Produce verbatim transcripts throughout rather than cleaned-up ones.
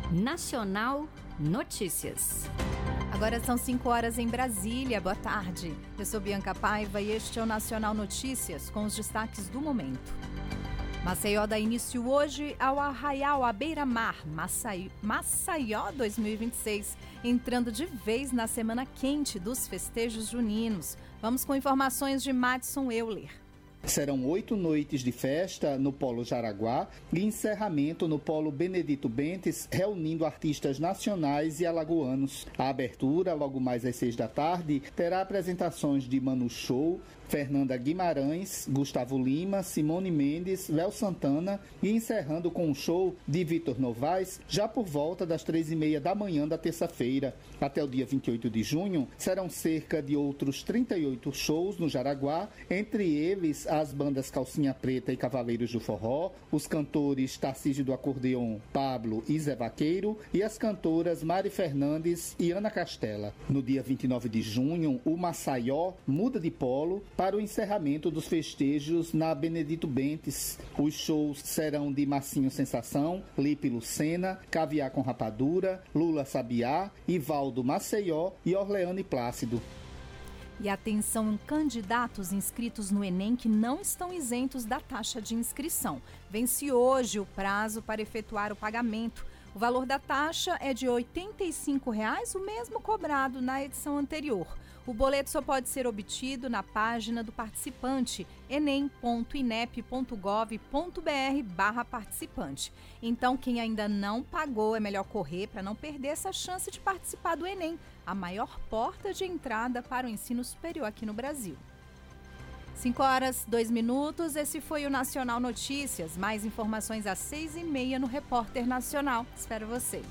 Nacional Notícias. Agora são cinco horas em Brasília. Boa tarde. Eu sou Bianca Paiva e este é o Nacional Notícias com os destaques do momento. Maceió dá início hoje ao Arraial à Beira-Mar, Maceió, Maceió dois mil e vinte e seis, entrando de vez na semana quente dos festejos juninos. Vamos com informações de Madison Euler. Serão oito noites de festa no Polo Jaraguá e encerramento no Polo Benedito Bentes, reunindo artistas nacionais e alagoanos. A abertura, logo mais às seis da tarde, terá apresentações de Manu Show, Fernanda Guimarães, Gustavo Lima, Simone Mendes, Léo Santana e encerrando com um show de Vitor Novaes, já por volta das três e meia da manhã da terça-feira. Até o dia vinte e oito de junho, serão cerca de outros trinta e oito shows no Jaraguá, entre eles as bandas Calcinha Preta e Cavaleiros do Forró, os cantores Tarcísio do Acordeon, Pablo e Zé Vaqueiro e as cantoras Mari Fernandes e Ana Castela. No dia vinte e nove de junho, o Maceió muda de polo para o encerramento dos festejos na Benedito Bentes. Os shows serão de Massinho Sensação, Lipe Lucena, Caviar com Rapadura, Lula Sabiá, Ivaldo Maceió e Orleane Plácido. E atenção, candidatos inscritos no Enem que não estão isentos da taxa de inscrição. Vence hoje o prazo para efetuar o pagamento. O valor da taxa é de oitenta e cinco reais, o mesmo cobrado na edição anterior. O boleto só pode ser obtido na página do participante, enem ponto inep ponto gov ponto br barra participante. Então, quem ainda não pagou, é melhor correr para não perder essa chance de participar do Enem, a maior porta de entrada para o ensino superior aqui no Brasil. cinco horas, dois minutos, esse foi o Nacional Notícias. Mais informações às seis e meia no Repórter Nacional. Espero você.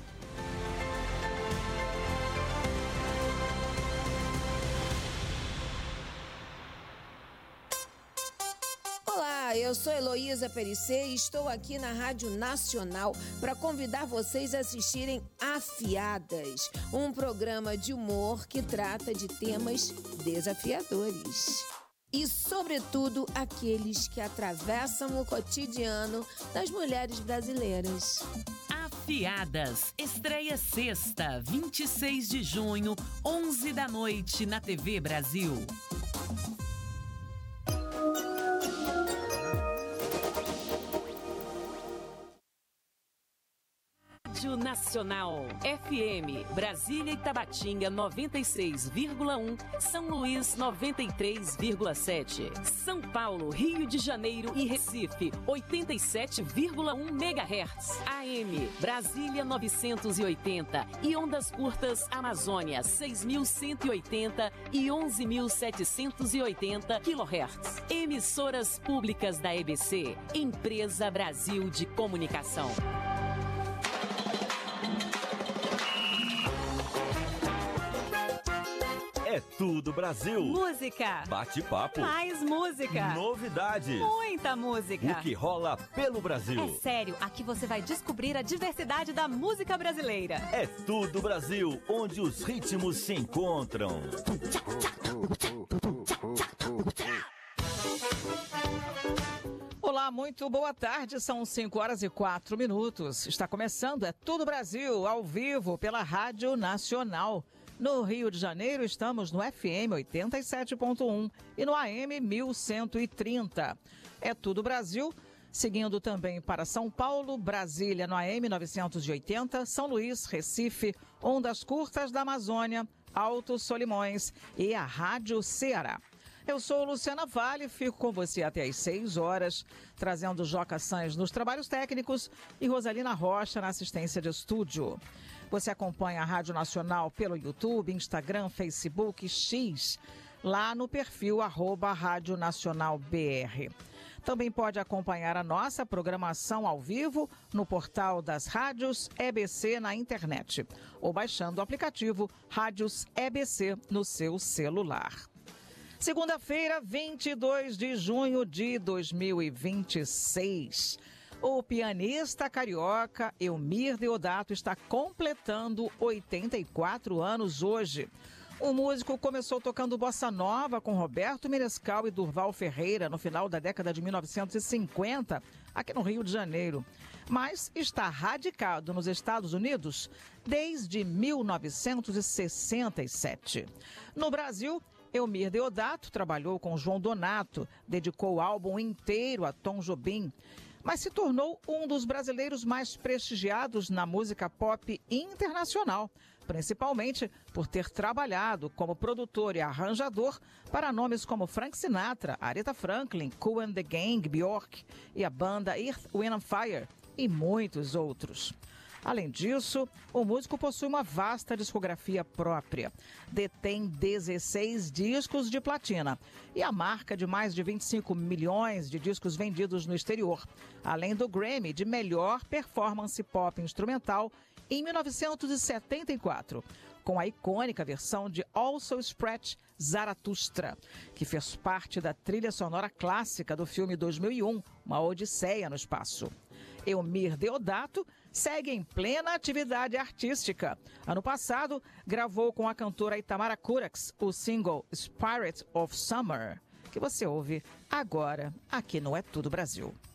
Olá, eu sou Heloísa Perissé e estou aqui na Rádio Nacional para convidar vocês a assistirem Afiadas, um programa de humor que trata de temas desafiadores. E, sobretudo, aqueles que atravessam o cotidiano das mulheres brasileiras. Afiadas, estreia sexta, vinte e seis de junho, onze da noite, na T V Brasil. Rádio Nacional, F M, Brasília e Tabatinga noventa e seis vírgula um, São Luís noventa e três vírgula sete, São Paulo, Rio de Janeiro e Recife oitenta e sete vírgula um megahertz, A M, Brasília novecentos e oitenta e ondas curtas Amazônia seis mil cento e oitenta e onze mil setecentos e oitenta quilohertz. Emissoras públicas da E B C, Empresa Brasil de Comunicação. É tudo Brasil. Música. Bate-papo. Mais música. Novidades. Muita música. O que rola pelo Brasil. É sério, aqui você vai descobrir a diversidade da música brasileira. É tudo Brasil, onde os ritmos se encontram. Olá, muito boa tarde, são cinco horas e quatro minutos. Está começando É Tudo Brasil, ao vivo, pela Rádio Nacional. No Rio de Janeiro, estamos no F M oitenta e sete ponto um e no A M mil cento e trinta. É Tudo Brasil, seguindo também para São Paulo, Brasília no A M novecentos e oitenta, São Luís, Recife, Ondas Curtas da Amazônia, Alto Solimões e a Rádio Ceará. Eu sou Luciana Vale, fico com você até às seis horas, trazendo Joca Sanz nos trabalhos técnicos e Rosalina Rocha na assistência de estúdio. Você acompanha a Rádio Nacional pelo YouTube, Instagram, Facebook, X, lá no perfil arroba Rádio Nacional B R. Também pode acompanhar a nossa programação ao vivo no portal das rádios E B C na internet ou baixando o aplicativo Rádios E B C no seu celular. Segunda-feira, vinte e dois de junho de dois mil e vinte e seis. O pianista carioca Eumir Deodato está completando oitenta e quatro anos hoje. O músico começou tocando bossa nova com Roberto Menescal e Durval Ferreira no final da década de mil novecentos e cinquenta, aqui no Rio de Janeiro. Mas está radicado nos Estados Unidos desde mil novecentos e sessenta e sete. No Brasil, Elmir Deodato trabalhou com João Donato, dedicou o álbum inteiro a Tom Jobim, mas se tornou um dos brasileiros mais prestigiados na música pop internacional, principalmente por ter trabalhado como produtor e arranjador para nomes como Frank Sinatra, Aretha Franklin, Kool and the Gang, Bjork e a banda Earth, Wind and Fire e muitos outros. Além disso, o músico possui uma vasta discografia própria. Detém dezesseis discos de platina e a marca de mais de vinte e cinco milhões de discos vendidos no exterior, além do Grammy de melhor performance pop instrumental em mil novecentos e setenta e quatro, com a icônica versão de Also Scratch Zaratustra, que fez parte da trilha sonora clássica do filme dois mil e um, Uma Odisseia no Espaço. Elmir Deodato segue em plena atividade artística. Ano passado, gravou com a cantora Itamara Curax o single Spirit of Summer, que você ouve agora aqui no É Tudo Brasil.